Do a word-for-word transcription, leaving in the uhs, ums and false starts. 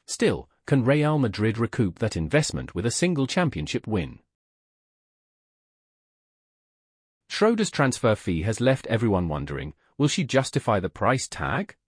Still, can Real Madrid recoup that investment with a single championship win? Schroeder's transfer fee has left everyone wondering, will she justify the price tag?